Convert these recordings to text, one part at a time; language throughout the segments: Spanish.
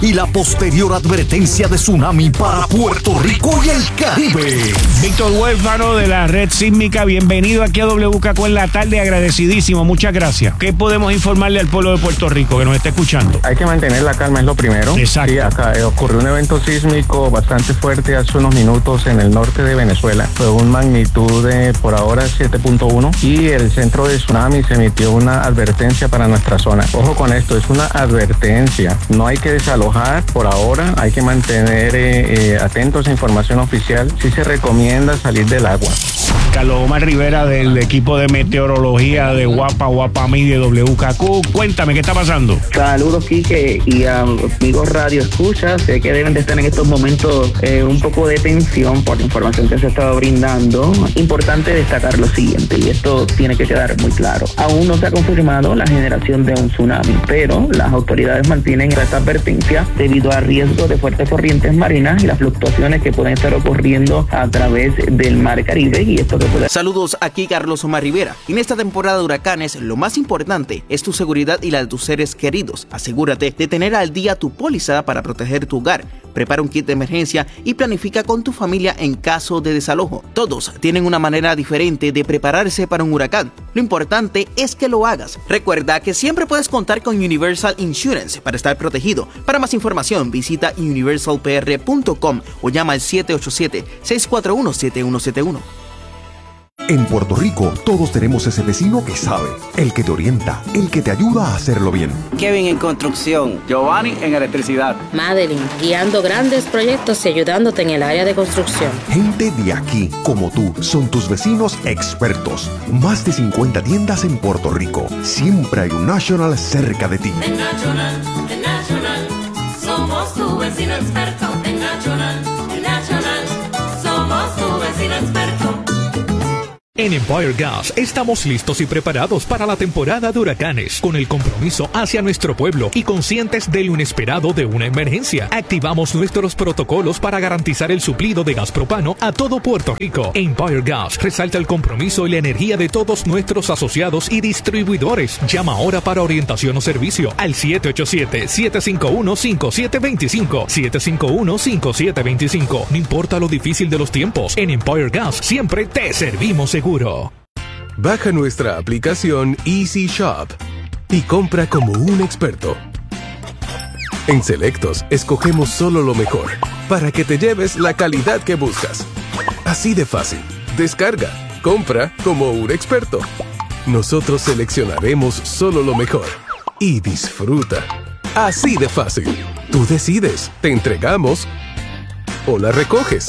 y la posterior advertencia de tsunami para Puerto Rico y el Caribe. Víctor Huérfano de la Red Sísmica, bienvenido aquí a WKQ en la tarde, agradecidísimo, muchas gracias. ¿Qué podemos informarle al pueblo de Puerto Rico que nos está escuchando? Hay que mantener la calma, es lo primero. Exacto. Sí, acá ocurrió un evento sísmico bastante fuerte hace unos minutos en el norte de Venezuela. Fue una magnitud de, por ahora, 7.1 y el centro de tsunami se emitió una advertencia para nuestra zona. Ojo con esto, es una advertencia. No hay que desalojar por ahora, hay que mantener atentos a información oficial. Sí se recomienda salir del agua. Carlos Omar Rivera del equipo de meteorología de Guapa Media de WKQ. Cuéntame, ¿qué está pasando? Saludos, Quique, y amigos Radio Escucha. Sé que deben de estar en estos momentos un poco de tensión por la información que se ha estado brindando. Importante destacar lo siguiente, y esto tiene que quedar muy claro. Aún no se ha confirmado la generación de un tsunami, pero las autoridades mantienen esta advertencia debido a riesgo de fuertes corrientes marinas y las fluctuaciones que pueden estar ocurriendo a través del mar Caribe. Y esto Saludos, aquí Carlos Omar Rivera. En esta temporada de huracanes, lo más importante es tu seguridad y la de tus seres queridos. Asegúrate de tener al día tu póliza para proteger tu hogar. Prepara un kit de emergencia y planifica con tu familia en caso de desalojo. Todos tienen una manera diferente de prepararse para un huracán. Lo importante es que lo hagas. Recuerda que siempre puedes contar con Universal Insurance para estar protegido. Para más información, visita universalpr.com o llama al 787-641-7171. En Puerto Rico, todos tenemos ese vecino que sabe, el que te orienta, el que te ayuda a hacerlo bien. Kevin en construcción. Giovanni en electricidad. Madeline, guiando grandes proyectos y ayudándote en el área de construcción. Gente de aquí, como tú, son tus vecinos expertos. Más de 50 tiendas en Puerto Rico. Siempre hay un National cerca de ti. En National, somos tu vecino experto. En National, somos tu vecino experto. En Empire Gas estamos listos y preparados para la temporada de huracanes, con el compromiso hacia nuestro pueblo y conscientes de lo inesperado de una emergencia. Activamos nuestros protocolos para garantizar el suplido de gas propano a todo Puerto Rico. Empire Gas resalta el compromiso y la energía de todos nuestros asociados y distribuidores. Llama ahora para orientación o servicio al 787-751-5725. 751-5725. No importa lo difícil de los tiempos, en Empire Gas siempre te servimos seguro. Baja nuestra aplicación Easy Shop y compra como un experto. En Selectos escogemos solo lo mejor para que te lleves la calidad que buscas. Así de fácil. Descarga, compra como un experto. Nosotros seleccionaremos solo lo mejor y disfruta. Así de fácil. Tú decides, te entregamos o la recoges.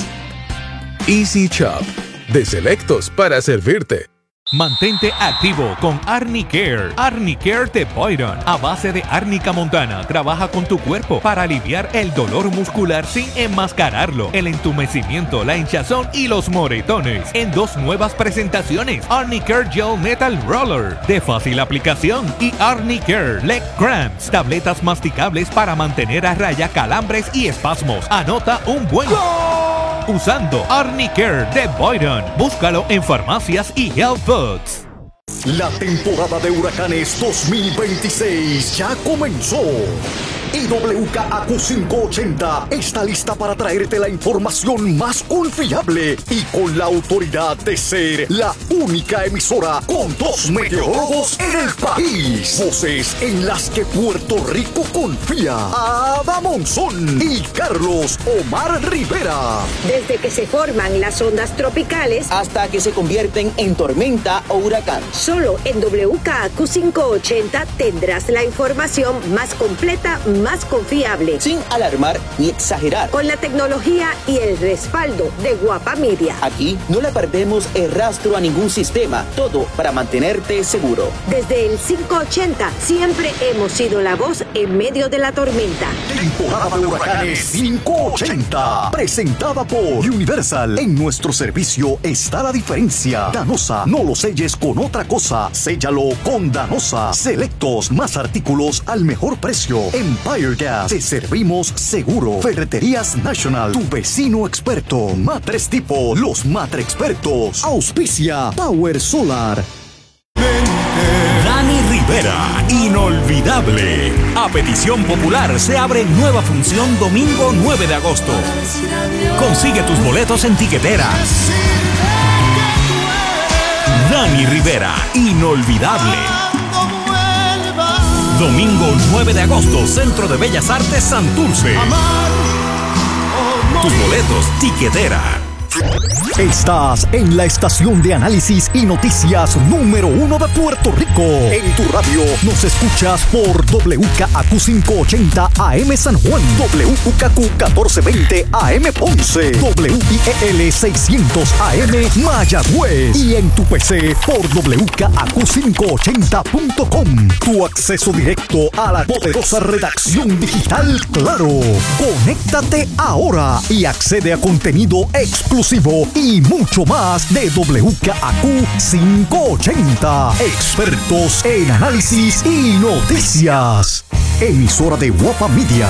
Easy Shop. De Selectos para servirte. Mantente activo con Arnicare. Arnicare de Boyron, a base de árnica montana, trabaja con tu cuerpo para aliviar el dolor muscular sin enmascararlo, el entumecimiento, la hinchazón y los moretones. En 2 nuevas presentaciones: Arnicare Gel Metal Roller, de fácil aplicación, y Arnicare Leg Cramps, tabletas masticables para mantener a raya calambres y espasmos. Anota un buen usando Arnicare de Boyron. Búscalo en farmacias y health foods. La temporada de huracanes 2026 ya comenzó. Y WKAQ 580 está lista para traerte la información más confiable y con la autoridad de ser la única emisora con 2 meteorólogos en el país. Voces en las que Puerto Rico confía. Ada Monzón y Carlos Omar Rivera. Desde que se forman las ondas tropicales hasta que se convierten en tormenta o huracán. Solo en WKAQ 580 tendrás la información más completa, más confiable, sin alarmar ni exagerar, con la tecnología y el respaldo de Guapa Media. Aquí no le perdemos el rastro a ningún sistema, todo para mantenerte seguro. Desde el 580 siempre hemos sido la voz en medio de la tormenta. Temporada de huracanes 580, presentada por Universal. En nuestro servicio está la diferencia. Danosa, no lo selles con otra cosa, séllalo con Danosa. Selectos, más artículos al mejor precio. Empire Gas, te servimos seguro. Ferreterías National, tu vecino experto. Matres Tipo, los Matre Expertos. Auspicia Power Solar. Dani Rivera, inolvidable. Inolvidable. A petición popular se abre nueva función domingo 9 de agosto. Consigue tus boletos en Tiquetera. Dani Rivera, Inolvidable. Domingo 9 de agosto, Centro de Bellas Artes Santurce. Tus boletos, Tiquetera. Estás en la estación de análisis y noticias número 1 de Puerto Rico. En tu radio nos escuchas por WKAQ 580 AM San Juan, WKQ 1420 AM Ponce, WIEL 600 AM Mayagüez y en tu PC por WKAQ580.com. Tu acceso directo a la poderosa redacción digital Claro. Conéctate ahora y accede a contenido exclusivo y mucho más de WKAQ 580. Expertos en análisis y noticias. Emisora de Guapa Media.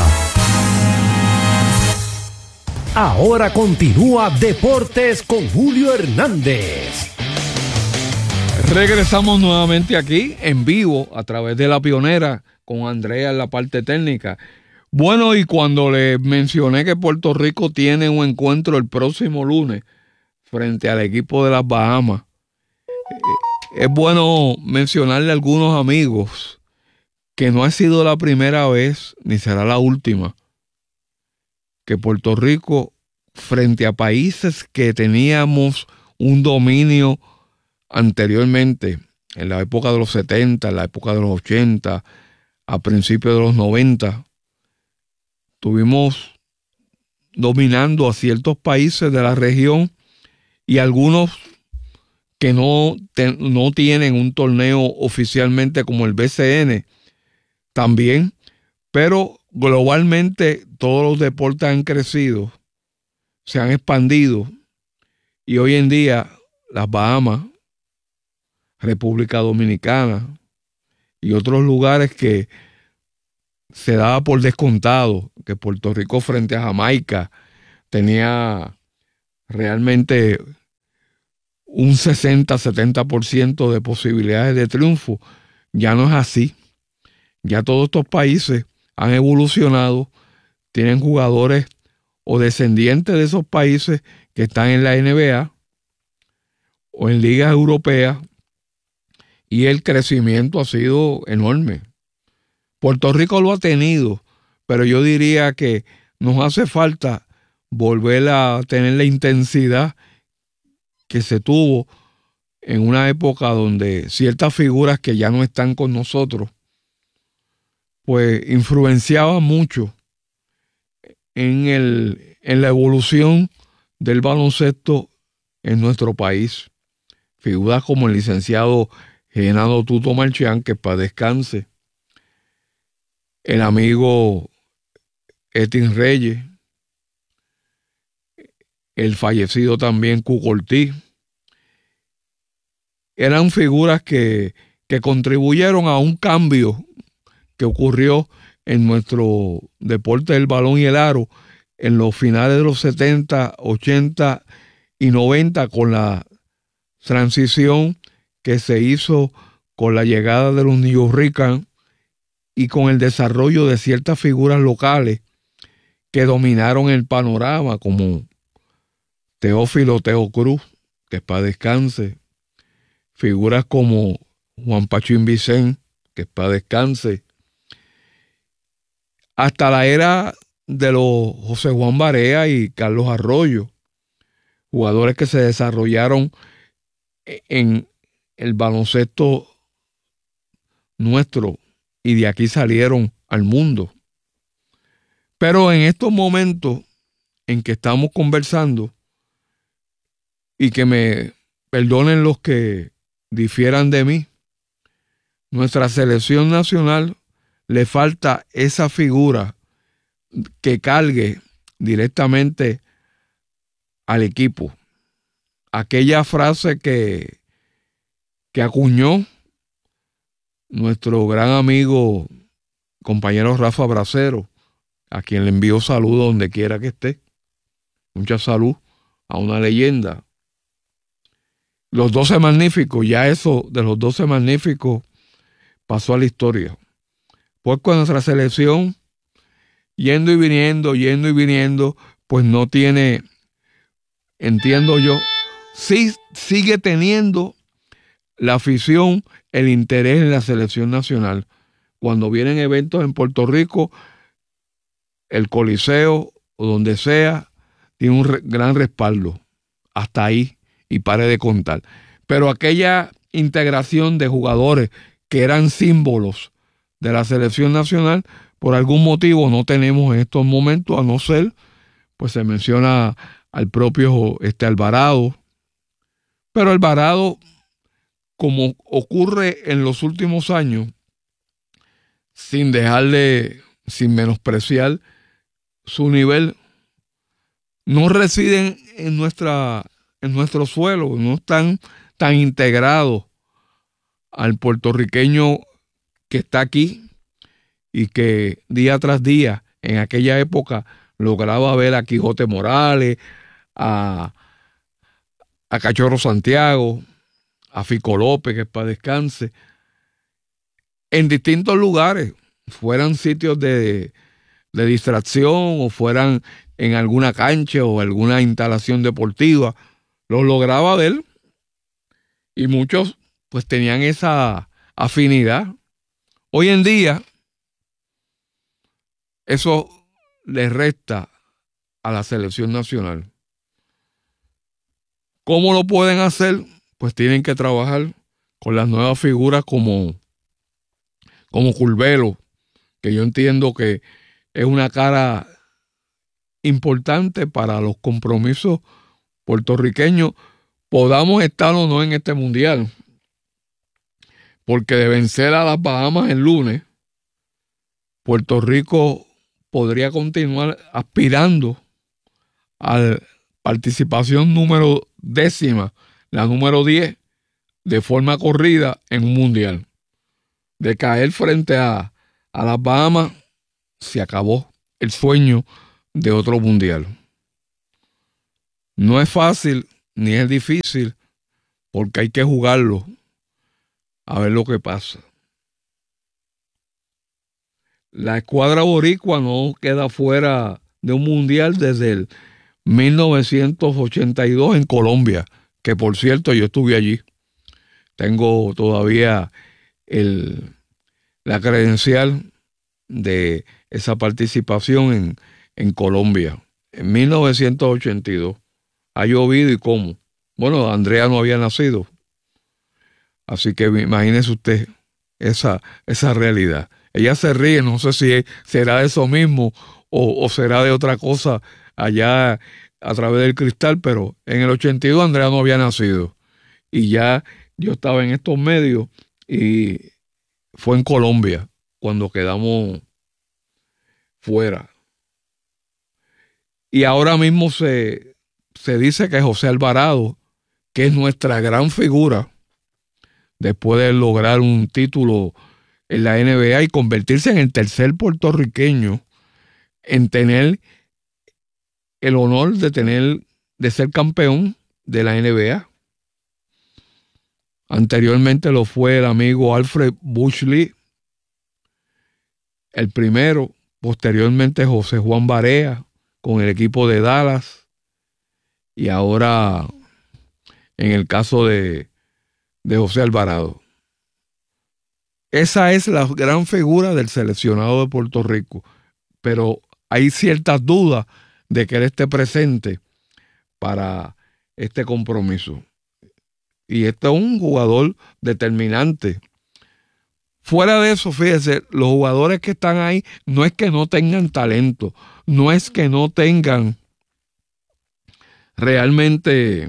Ahora continúa Deportes con Julio Hernández. Regresamos nuevamente aquí en vivo a través de La Pionera con Andrea en la parte técnica. Bueno, y cuando les mencioné que Puerto Rico tiene un encuentro el próximo lunes frente al equipo de las Bahamas, es bueno mencionarle a algunos amigos que no ha sido la primera vez ni será la última que Puerto Rico, frente a países que teníamos un dominio anteriormente, en la época de los 70, en la época de los 80, a principios de los 90, estuvimos dominando a ciertos países de la región y algunos que no tienen un torneo oficialmente como el BCN también, pero globalmente todos los deportes han crecido, se han expandido y hoy en día las Bahamas, República Dominicana y otros lugares que se daba por descontado que Puerto Rico frente a Jamaica tenía realmente un 60-70% de posibilidades de triunfo. Ya no es así. Ya todos estos países han evolucionado, tienen jugadores o descendientes de esos países que están en la NBA o en ligas europeas y el crecimiento ha sido enorme. Puerto Rico lo ha tenido, pero yo diría que nos hace falta volver a tener la intensidad que se tuvo en una época donde ciertas figuras que ya no están con nosotros, pues influenciaban mucho en la evolución del baloncesto en nuestro país. Figuras como el licenciado Genaro Tuto Marchán, que para descanse, el amigo Etin Reyes, el fallecido también Cuco Ortiz, eran figuras que contribuyeron a un cambio que ocurrió en nuestro deporte del balón y el aro en los finales de los 70, 80 y 90 con la transición que se hizo con la llegada de los New York y con el desarrollo de ciertas figuras locales que dominaron el panorama, como Teófilo Teo Cruz, que para descanse, figuras como Juan Pachín Vicente, que para descanse, hasta la era de los José Juan Barea y Carlos Arroyo, jugadores que se desarrollaron en el baloncesto nuestro y de aquí salieron al mundo. Pero en estos momentos en que estamos conversando, y que me perdonen los que difieran de mí, nuestra selección nacional le falta esa figura que cargue directamente al equipo. Aquella frase que acuñó nuestro gran amigo, compañero Rafa Bracero, a quien le envío saludos donde quiera que esté. Mucha salud a una leyenda. Los 12 magníficos, ya eso de los 12 magníficos pasó a la historia. pues con nuestra selección, yendo y viniendo, pues no tiene, entiendo yo, sí sigue teniendo la afición, el interés en la selección nacional. Cuando vienen eventos en Puerto Rico, el Coliseo o donde sea, tiene un gran respaldo. Hasta ahí, y pare de contar. Pero aquella integración de jugadores que eran símbolos de la selección nacional, por algún motivo no tenemos en estos momentos, a no ser, pues se menciona al propio Alvarado. Pero Alvarado, como ocurre en los últimos años, sin menospreciar su nivel, no residen en nuestro suelo, no están tan integrados al puertorriqueño que está aquí y que día tras día, en aquella época, lograba ver a Quijote Morales, a Cachorro Santiago, a Fico López, que para descanse, en distintos lugares, fueran sitios de distracción o fueran en alguna cancha o alguna instalación deportiva, los lograba ver y muchos pues tenían esa afinidad. Hoy en día eso le resta a la selección nacional. ¿Cómo lo pueden hacer? Pues tienen que trabajar con las nuevas figuras como Curvelo, que yo entiendo que es una cara importante para los compromisos puertorriqueños, podamos estar o no en este mundial. Porque de vencer a las Bahamas el lunes, Puerto Rico podría continuar aspirando a la participación número 10, la número 10, de forma corrida en un mundial. De caer frente a las Bahamas, se acabó el sueño de otro mundial. No es fácil ni es difícil, porque hay que jugarlo a ver lo que pasa. La escuadra boricua no queda fuera de un mundial desde el 1982 en Colombia, que por cierto yo estuve allí. Tengo todavía la credencial de esa participación en Colombia, en 1982. Ha llovido y cómo. Bueno, Andrea no había nacido. Así que imagínese usted esa realidad. Ella se ríe, no sé si será de eso mismo o será de otra cosa allá a través del cristal, pero en el 82 Andrea no había nacido. Y ya yo estaba en estos medios y fue en Colombia cuando quedamos fuera. Y ahora mismo se dice que José Alvarado, que es nuestra gran figura, después de lograr un título en la NBA y convertirse en el tercer puertorriqueño en tener el honor de ser campeón de la NBA. Anteriormente lo fue el amigo Alfred Bush Lee, el primero. Posteriormente José Juan Barea con el equipo de Dallas, y ahora en el caso de José Alvarado. Esa es la gran figura del seleccionado de Puerto Rico, pero hay ciertas dudas de que él esté presente para este compromiso. Y este es un jugador determinante. Fuera de eso, fíjese, los jugadores que están ahí no es que no tengan talento, no es que no tengan realmente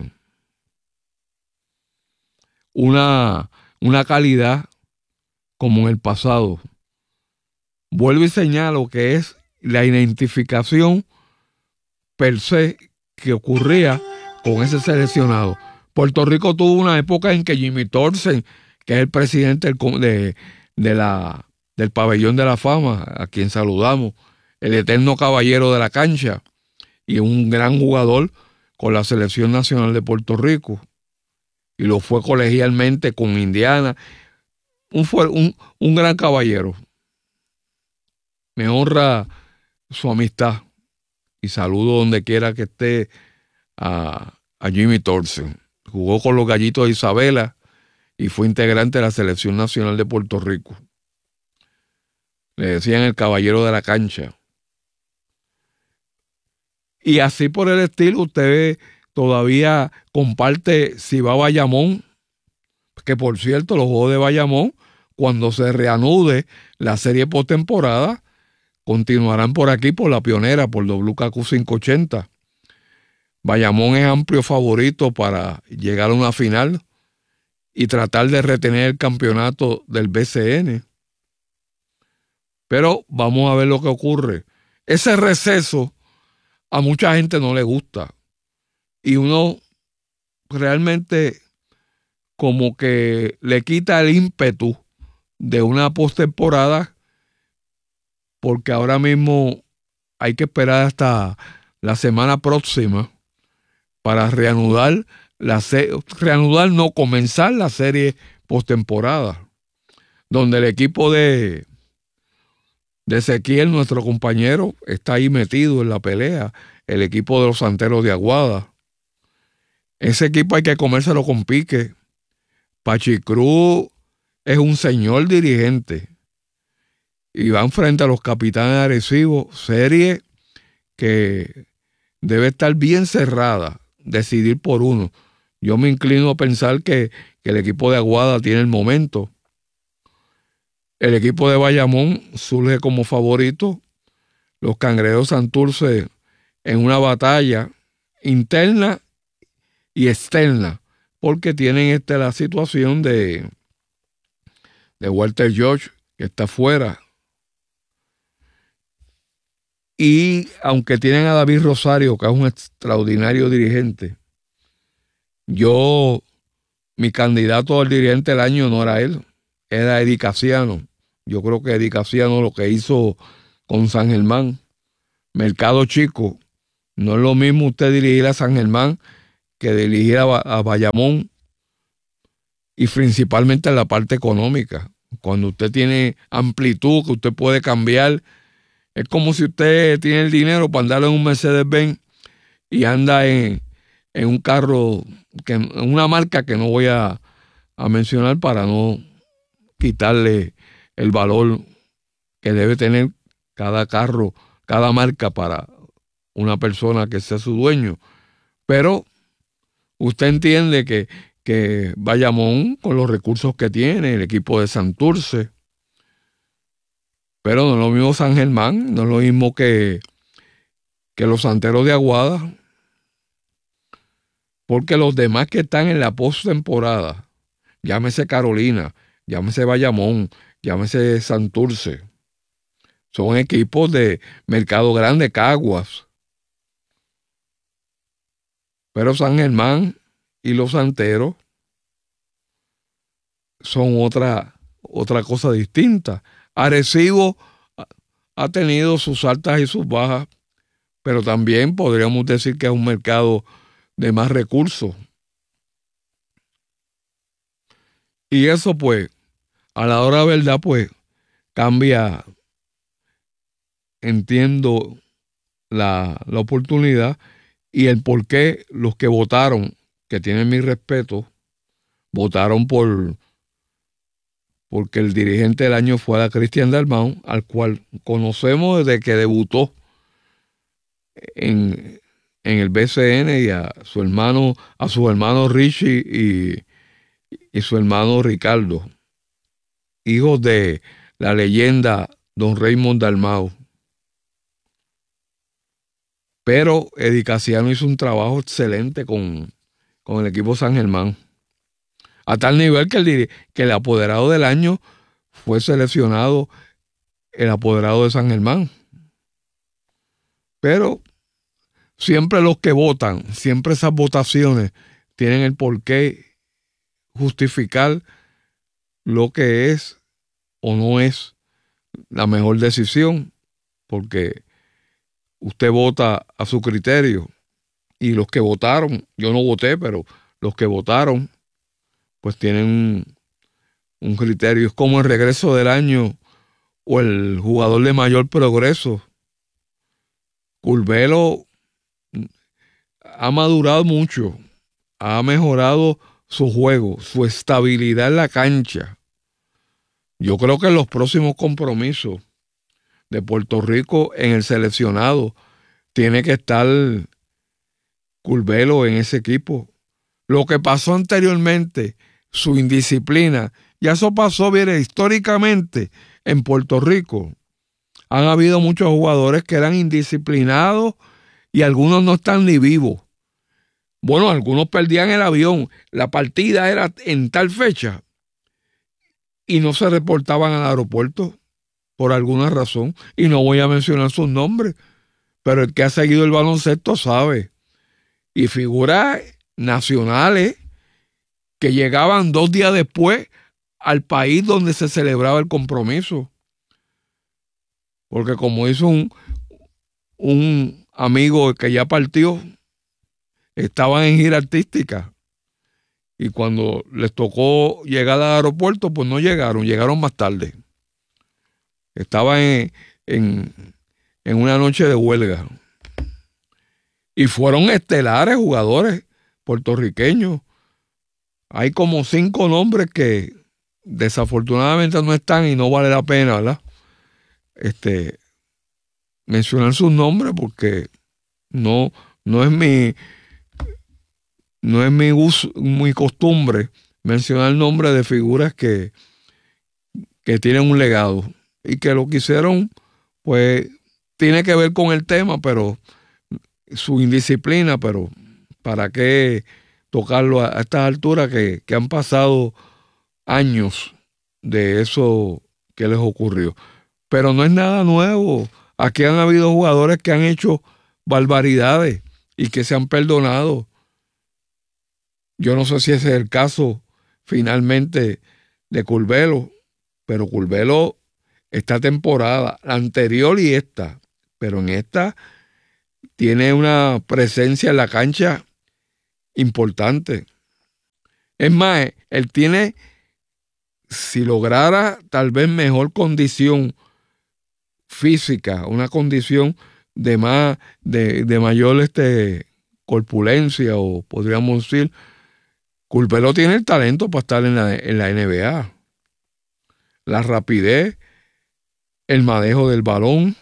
una calidad como en el pasado. Vuelvo y señalo que es la identificación per se que ocurría con ese seleccionado. Puerto Rico tuvo una época en que Jimmy Thorsen, que es el presidente del Pabellón de la Fama, a quien saludamos, el eterno caballero de la cancha y un gran jugador con la Selección Nacional de Puerto Rico, y lo fue colegialmente con Indiana, un gran caballero. me honra su amistad y saludo donde quiera que esté a Jimmy Thorsen. Jugó con los Gallitos de Isabela y fue integrante de la Selección Nacional de Puerto Rico. Le decían el caballero de la cancha. Y así por el estilo, usted todavía comparte si va a Bayamón, que por cierto, los Juegos de Bayamón, cuando se reanude la serie postemporada, continuarán por aquí, por la Pionera, por WKQ 580. Bayamón es amplio favorito para llegar a una final y tratar de retener el campeonato del BCN. Pero vamos a ver lo que ocurre. Ese receso a mucha gente no le gusta. Y uno realmente como que le quita el ímpetu de una postemporada, porque ahora mismo hay que esperar hasta la semana próxima para comenzar la serie postemporada, donde el equipo de Ezequiel, nuestro compañero, está ahí metido en la pelea, el equipo de los Santeros de Aguada. Ese equipo hay que comérselo con pique. Pachicruz es un señor dirigente y van frente a los Capitanes de Arecibo, serie que debe estar bien cerrada, decidir por uno. Yo me inclino a pensar que el equipo de Aguada tiene el momento. El equipo de Bayamón surge como favorito. Los Cangrejeros Santurce en una batalla interna y externa, porque tienen la situación de Walter George, que está fuera. Y aunque tienen a David Rosario, que es un extraordinario dirigente, mi candidato al dirigente del año no era él, era Eddie Casiano. Yo creo que Eddie Casiano lo que hizo con San Germán, mercado chico, no es lo mismo usted dirigir a San Germán que dirigir a Bayamón, y principalmente en la parte económica. Cuando usted tiene amplitud, que usted puede cambiar, es como si usted tiene el dinero para andar en un Mercedes-Benz y anda en un carro, en una marca que no voy a mencionar para no quitarle el valor que debe tener cada carro, cada marca para una persona que sea su dueño. Pero usted entiende que Bayamón, con los recursos que tiene, el equipo de Santurce, pero no es lo mismo San Germán, no es lo mismo que los Santeros de Aguada, porque los demás que están en la postemporada, llámese Carolina, llámese Bayamón, llámese Santurce, son equipos de mercado grande, Caguas. Pero San Germán y los Santeros son otra cosa distinta. Arecibo ha tenido sus altas y sus bajas, pero también podríamos decir que es un mercado de más recursos. Y eso, pues, a la hora de verdad, pues, cambia, entiendo, la oportunidad y el por qué los que votaron, que tienen mi respeto, votaron porque el dirigente del año fue a Cristian Dalmau, al cual conocemos desde que debutó en el BCN, y a su hermano Richie y su hermano Ricardo, hijos de la leyenda don Raymond Dalmau. Pero Eddie Casiano hizo un trabajo excelente con el equipo San Germán, a tal nivel que el apoderado del año fue seleccionado el apoderado de San Germán. Pero siempre los que votan, siempre esas votaciones tienen el porqué justificar lo que es o no es la mejor decisión, porque usted vota a su criterio, y los que votaron, yo no voté, pero los que votaron pues tienen un criterio. Es como el regreso del año o el jugador de mayor progreso. Curbelo ha madurado mucho, ha mejorado su juego, su estabilidad en la cancha. Yo creo que en los próximos compromisos de Puerto Rico en el seleccionado tiene que estar Curbelo en ese equipo. Lo que pasó anteriormente, su indisciplina, ya eso pasó, mire, históricamente en Puerto Rico. Han habido muchos jugadores que eran indisciplinados y algunos no están ni vivos. Bueno, algunos perdían el avión, la partida era en tal fecha y no se reportaban al aeropuerto por alguna razón, y no voy a mencionar sus nombres, pero el que ha seguido el baloncesto sabe. Y figuras nacionales que llegaban 2 días después al país donde se celebraba el compromiso. Porque como hizo un amigo que ya partió, estaban en gira artística y cuando les tocó llegar al aeropuerto, pues no llegaron más tarde. Estaban en una noche de huelga. Y fueron estelares jugadores puertorriqueños. Hay como 5 nombres que desafortunadamente no están y no vale la pena, ¿verdad? Mencionar sus nombres porque no es mi costumbre mencionar el nombre de figuras que tienen un legado y que lo que hicieron, pues, tiene que ver con el tema, pero su indisciplina, pero ¿para qué tocarlo a estas alturas que han pasado años de eso que les ocurrió? Pero no es nada nuevo. Aquí han habido jugadores que han hecho barbaridades y que se han perdonado. Yo no sé si ese es el caso finalmente de Curbelo, pero Curbelo esta temporada, la anterior y esta, pero en esta tiene una presencia en la cancha importante. Es más, él tiene, si lograra tal vez mejor condición física, una condición de mayor corpulencia, o podríamos decir, Curbelo tiene el talento para estar en la NBA. La rapidez, el manejo del balón,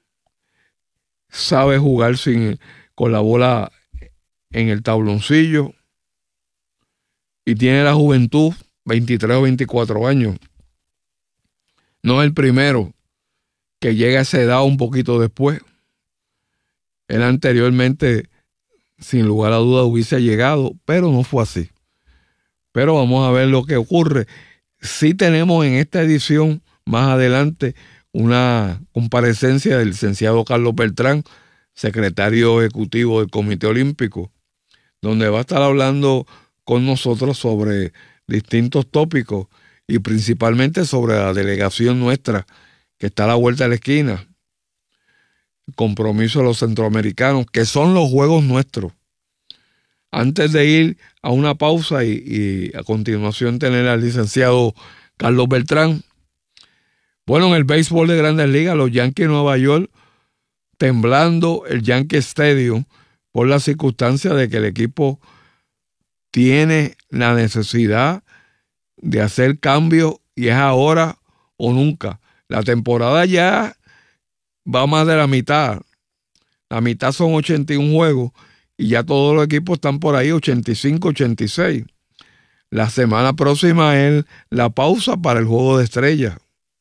sabe jugar con la bola en el tabloncillo y tiene la juventud, 23 o 24 años. No es el primero que llega a esa edad un poquito después. Él anteriormente, sin lugar a duda, hubiese llegado, pero no fue así. Pero vamos a ver lo que ocurre. Sí tenemos en esta edición, más adelante, una comparecencia del licenciado Carlos Beltrán, secretario ejecutivo del Comité Olímpico, donde va a estar hablando con nosotros sobre distintos tópicos y principalmente sobre la delegación nuestra que está a la vuelta de la esquina, el compromiso de los centroamericanos, que son los juegos nuestros. Antes de ir a una pausa y a continuación tener al licenciado Carlos Beltrán. Bueno, en el béisbol de Grandes Ligas, los Yankees de Nueva York temblando el Yankee Stadium por la circunstancia de que el equipo tiene la necesidad de hacer cambios y es ahora o nunca. La temporada ya va más de la mitad. La mitad son 81 juegos y ya todos los equipos están por ahí 85, 86. La semana próxima es la pausa para el Juego de Estrellas,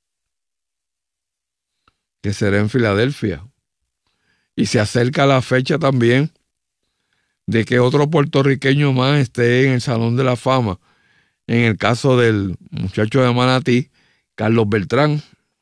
que será en Filadelfia. Y se acerca la fecha también de que otro puertorriqueño más esté en el Salón de la Fama. En el caso del muchacho de Manatí, Carlos Beltrán.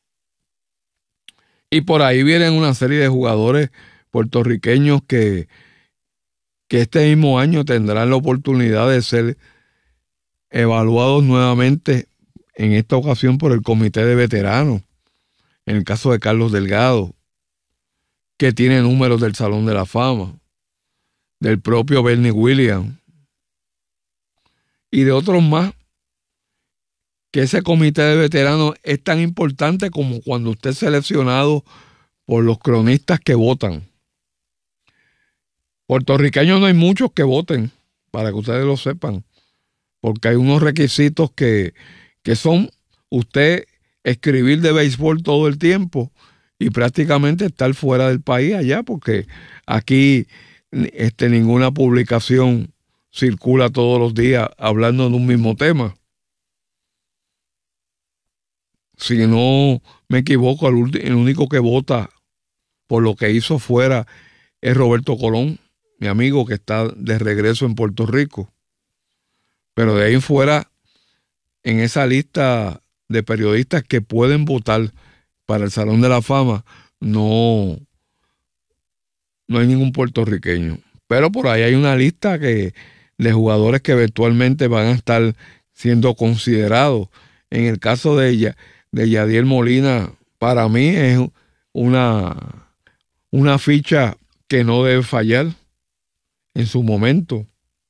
Y por ahí vienen una serie de jugadores puertorriqueños que este mismo año tendrán la oportunidad de ser evaluados nuevamente, en esta ocasión por el Comité de Veteranos. En el caso de Carlos Delgado, que tiene números del Salón de la Fama, del propio Bernie Williams y de otros más que ese comité de veteranos es tan importante como cuando usted es seleccionado por los cronistas que votan. Puertorriqueños no hay muchos que voten, para que ustedes lo sepan, porque hay unos requisitos que son usted escribir de béisbol todo el tiempo y prácticamente estar fuera del país allá, porque aquí ninguna publicación circula todos los días hablando de un mismo tema. Si no me equivoco, el único que vota por lo que hizo fuera es Roberto Colón, mi amigo que está de regreso en Puerto Rico. Pero de ahí en fuera, en esa lista de periodistas que pueden votar para el Salón de la Fama, no hay ningún puertorriqueño. Pero por ahí hay una lista de jugadores que eventualmente van a estar siendo considerados. En el caso de Yadiel Molina, para mí es una ficha que no debe fallar en su momento.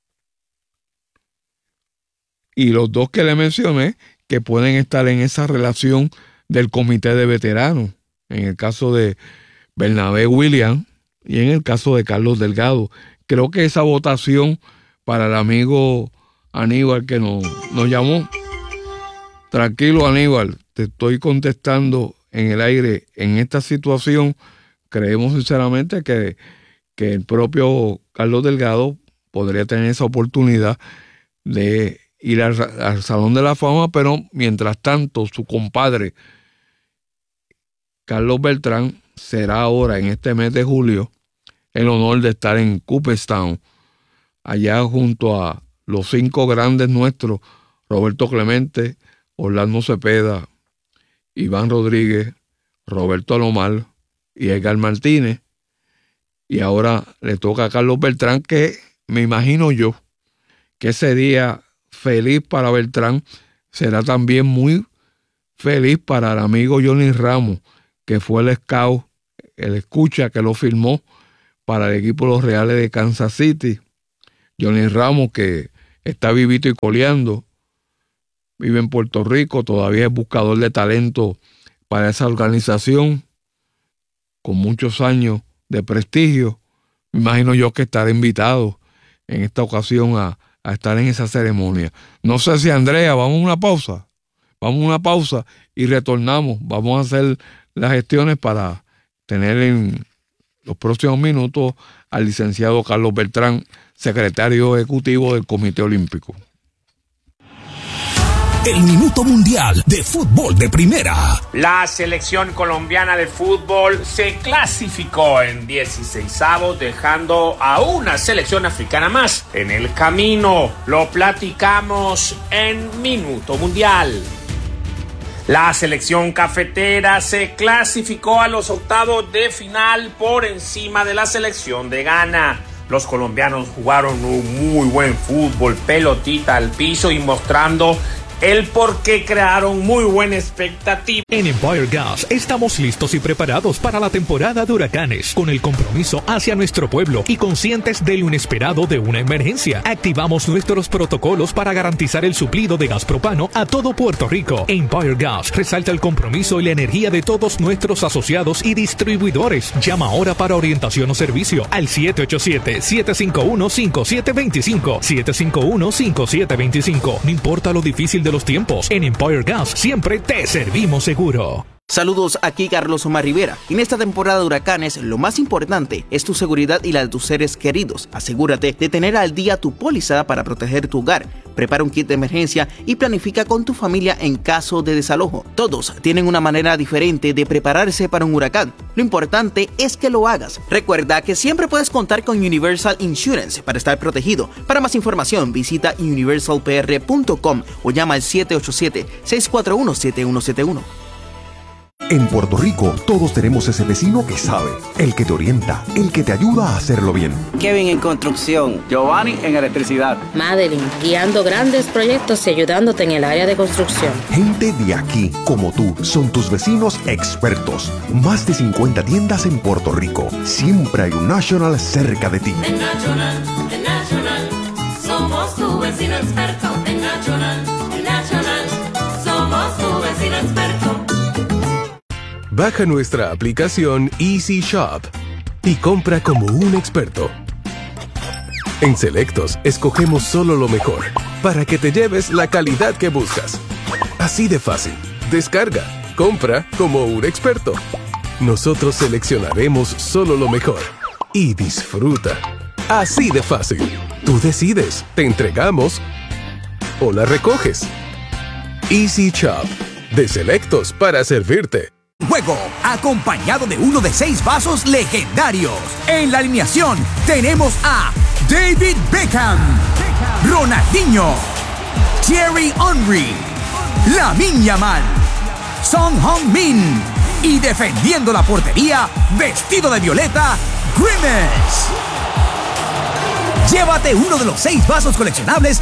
Y los dos que le mencioné, que pueden estar en esa relación del comité de veteranos, en el caso de Bernabé Williams y en el caso de Carlos Delgado. Creo que esa votación para el amigo Aníbal que nos llamó. Tranquilo, Aníbal, te estoy contestando en el aire. En esta situación creemos sinceramente que el propio Carlos Delgado podría tener esa oportunidad de ir al Salón de la Fama, pero mientras tanto su compadre Carlos Beltrán será ahora en este mes de julio el honor de estar en Cooperstown, allá junto a los 5 grandes nuestros, Roberto Clemente, Orlando Cepeda, Iván Rodríguez, Roberto Alomar y Edgar Martínez. Y ahora le toca a Carlos Beltrán, que me imagino yo que ese día feliz para Beltrán será también muy feliz para el amigo Johnny Ramos, que fue el scout, el escucha que lo firmó para el equipo de los Reales de Kansas City. Johnny Ramos, que está vivito y coleando, vive en Puerto Rico, todavía es buscador de talento para esa organización, con muchos años de prestigio. Me imagino yo que estará invitado en esta ocasión a estar en esa ceremonia. No sé si Andrea, vamos a una pausa y retornamos. Vamos a hacer las gestiones para tener en los próximos minutos al licenciado Carlos Beltrán, secretario ejecutivo del Comité Olímpico. El Minuto Mundial de Fútbol de Primera. La selección colombiana de fútbol se clasificó en 16avos, dejando a una selección africana más en el camino. Lo platicamos en Minuto Mundial. La selección cafetera se clasificó a los octavos de final por encima de la selección de Ghana. Los colombianos jugaron un muy buen fútbol, pelotita al piso y mostrando el por qué crearon muy buena expectativa. En Empire Gas estamos listos y preparados para la temporada de huracanes, con el compromiso hacia nuestro pueblo y conscientes de lo inesperado de una emergencia. Activamos nuestros protocolos para garantizar el suplido de gas propano a todo Puerto Rico. Empire Gas resalta el compromiso y la energía de todos nuestros asociados y distribuidores. Llama ahora para orientación o servicio al 787-751-5725. 751-5725. No importa lo difícil de los tiempos, en Empire Gas siempre te servimos seguro. Saludos, aquí Carlos Omar Rivera. En esta temporada de huracanes, lo más importante es tu seguridad y la de tus seres queridos. Asegúrate de tener al día tu póliza para proteger tu hogar. Prepara un kit de emergencia y planifica con tu familia en caso de desalojo. Todos tienen una manera diferente de prepararse para un huracán. Lo importante es que lo hagas. Recuerda que siempre puedes contar con Universal Insurance para estar protegido. Para más información, visita universalpr.com o llama al 787-641-7171. En Puerto Rico, todos tenemos ese vecino que sabe, el que te orienta, el que te ayuda a hacerlo bien. Kevin en construcción, Giovanni en electricidad, Madeline guiando grandes proyectos y ayudándote en el área de construcción. Gente de aquí, como tú, son tus vecinos expertos. Más de 50 tiendas en Puerto Rico. Siempre hay un National cerca de ti. En National, somos tu vecino experto. En National, somos Baja nuestra aplicación Easy Shop y compra como un experto. En Selectos, escogemos solo lo mejor para que te lleves la calidad que buscas. Así de fácil. Descarga, compra como un experto. Nosotros seleccionaremos solo lo mejor y disfruta. Así de fácil. Tú decides, te entregamos o la recoges. Easy Shop, de Selectos para servirte. Juego, acompañado de uno de 6 vasos legendarios. En la alineación tenemos a David Beckham, Ronaldinho, Thierry Henry, Lamine Yamal, Son Heung-min y defendiendo la portería, vestido de violeta, Grimace. Llévate uno de los 6 vasos coleccionables